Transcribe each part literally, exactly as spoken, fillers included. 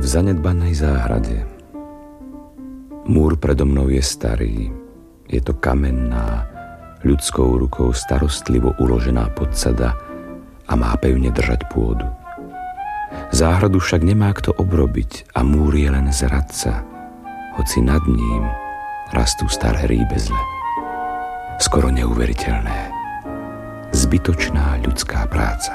V zanedbanej záhrade. Múr predo mnou je starý. Je to kamenná, ľudskou rukou starostlivo uložená podsada a má pevne držať pôdu. Záhradu však nemá kto obrobiť a múr je len zradca, hoci nad ním rastú staré rýbezle. Skoro neuveriteľné. Zbytočná ľudská práca.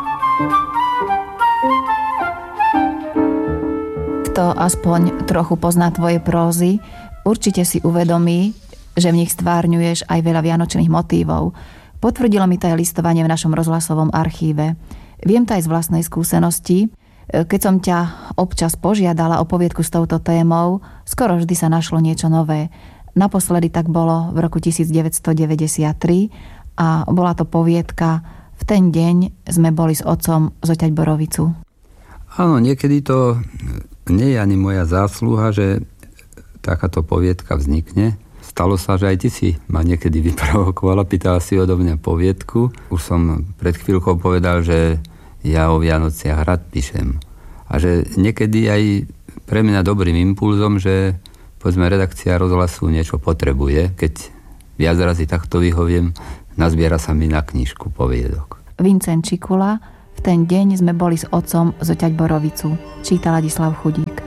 Kto aspoň trochu pozná tvoje prózy, určite si uvedomí, že v nich stvárňuješ aj veľa vianočných motívov. Potvrdilo mi to aj listovanie v našom rozhlasovom archíve. Viem to aj z vlastnej skúsenosti. Keď som ťa občas požiadala o poviedku s touto témou, skoro vždy sa našlo niečo nové. Naposledy tak bolo v roku devätnásťstodeväťdesiattri a bola to poviedka V ten deň sme boli s otcom zoťať borovicu. Áno, niekedy to nie je ani moja zásluha, že takáto poviedka vznikne. Stalo sa, že aj ty si ma niekedy vyprovokovala, pýtala si odo mňa poviedku. Už som pred chvíľkou povedal, že ja o Vianociach rád píšem. A že niekedy aj pre mňa dobrým impulzom, že povedzme redakcia rozhlasu niečo potrebuje, keď viac razy takto vyhoviem, nazbiera sa mi na knižku poviedok. Vincent Čikula, V ten deň sme boli s otcom zoťať borovicu, číta Ladislav Chudík.